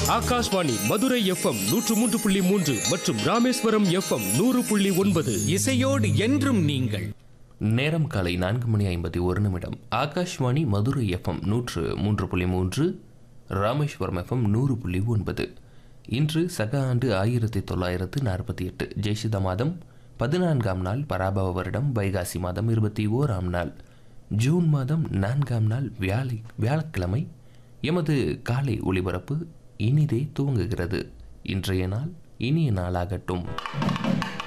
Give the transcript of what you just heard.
Akashvani Madurai FM 103.3 மற்றும் Rameswaram FM 100.9. இசையோடு என்றும் நீங்கள். நேரம் காலை 4:51. Akashvani Madurai FM 103.3, Rameswaram FM 100.9. இன்று சக ஆண்டு 1948 ஜெயசித மாதம் 14ஆம் நாள், பராபவ வருடம் வைகாசி மாதம் 21ஆம் நாள், ஜூன் மாதம் 4ஆம் நாள், வியாழக்கிழமை. எமது காலை ஒளிபரப்பு இனிதே துவங்குகிறது. இன்றைய நாள் இனிய நாளாகட்டும்.